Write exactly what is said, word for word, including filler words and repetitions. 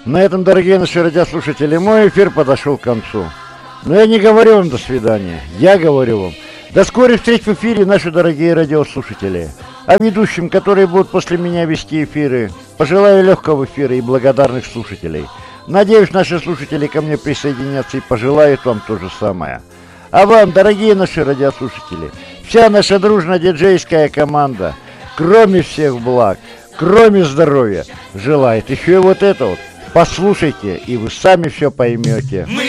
На этом, дорогие наши радиослушатели, мой эфир подошел к концу. Но я не говорю вам до свидания, я говорю вам до скорых встреч в эфире, наши дорогие радиослушатели. А ведущим, которые будут после меня вести эфиры, пожелаю легкого эфира и благодарных слушателей. Надеюсь, наши слушатели ко мне присоединятся и пожелают вам то же самое. А вам, дорогие наши радиослушатели, вся наша дружная диджейская команда, кроме всех благ, кроме здоровья, желает еще и вот это вот. Послушайте, и вы сами все поймете.